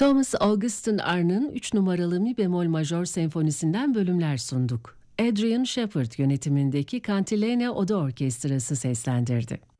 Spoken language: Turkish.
Thomas Augustin Arne'ın 3 numaralı mi bemol majör senfonisinden bölümler sunduk. Adrian Shepherd yönetimindeki Cantilene Oda Orkestrası seslendirdi.